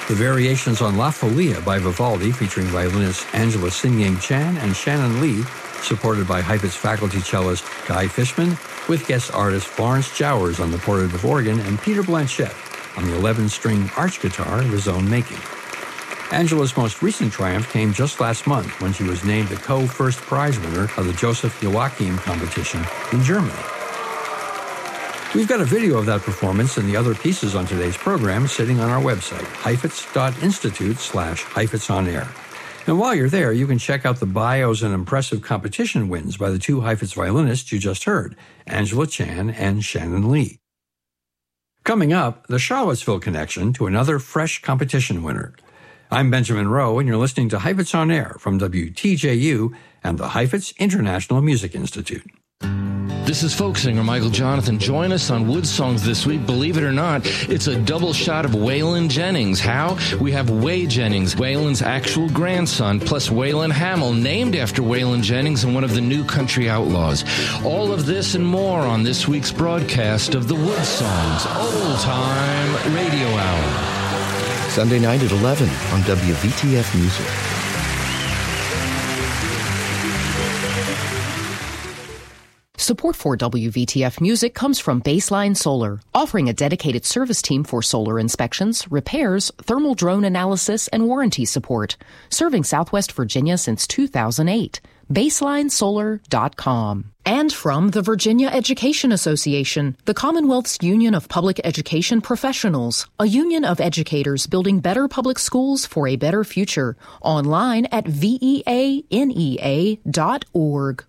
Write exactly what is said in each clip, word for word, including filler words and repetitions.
The Variations on La Folia by Vivaldi, featuring violinists Angela Sin-Ying Chan and Shannon Lee, supported by Heifetz faculty cellist Guy Fishman, with guest artist Florence Jowers on the portative organ and Peter Blanchette on the eleven-string arch guitar of his own making. Angela's most recent triumph came just last month when she was named the co-first prize winner of the Joseph Joachim competition in Germany. We've got a video of that performance and the other pieces on today's program sitting on our website, heifetz.institute slash Heifetz on Air. And while you're there, you can check out the bios and impressive competition wins by the two Heifetz violinists you just heard, Angela Chan and Shannon Lee. Coming up, the Charlottesville connection to another fresh competition winner. I'm Benjamin Rowe, and you're listening to Heifetz on Air from W T J U and the Heifetz International Music Institute. This is folk singer Michael Jonathan. Join us on Wood Songs this week. Believe it or not, it's a double shot of Waylon Jennings. How? We have Way Jennings, Waylon's actual grandson, plus Waylon Hamill, named after Waylon Jennings and one of the new country outlaws. All of this and more on this week's broadcast of the Wood Songs Old Time Radio Hour. Sunday night at eleven on W V T F Music. Support for W V T F Music comes from Baseline Solar, offering a dedicated service team for solar inspections, repairs, thermal drone analysis, and warranty support. Serving Southwest Virginia since two thousand eight. baseline solar dot com. And from the Virginia Education Association, the Commonwealth's Union of Public Education Professionals, a union of educators building better public schools for a better future. Online at V E A N E A dot org.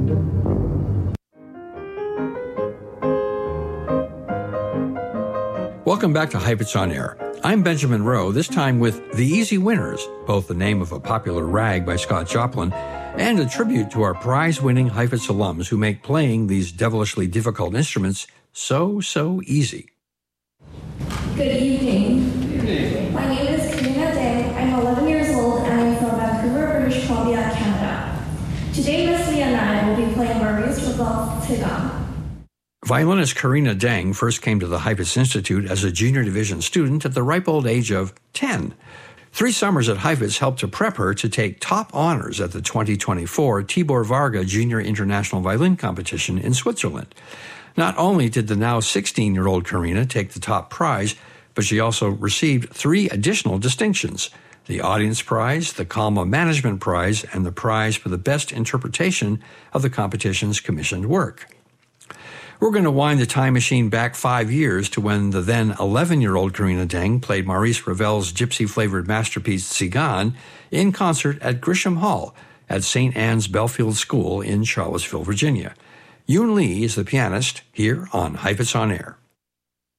Welcome back to Heifetz on Air. I'm Benjamin Rowe, this time with The Easy Winners, both the name of a popular rag by Scott Joplin and a tribute to our prize-winning Heifetz alums who make playing these devilishly difficult instruments so, so easy. Good evening. Good evening. My name is Karina Dang. I'm eleven years old and I'm from Vancouver, British Columbia, Canada. Today, Miss Lee and I will be playing Maurice Ravel's Tigam. Violinist Karina Dang first came to the Heifetz Institute as a junior division student at the ripe old age of ten. Three summers at Heifetz helped to prep her to take top honors at the twenty twenty-four Tibor Varga Junior International Violin Competition in Switzerland. Not only did the now sixteen-year-old Karina take the top prize, but she also received three additional distinctions: the Audience Prize, the Kalma Management Prize, and the prize for the best interpretation of the competition's commissioned work. We're going to wind the time machine back five years to when the then eleven-year-old Karina Dang played Maurice Ravel's gypsy-flavored masterpiece Tzigan in concert at Grisham Hall at Saint Anne's Belfield School in Charlottesville, Virginia. Yoon Lee is the pianist here on Heifetz on Air.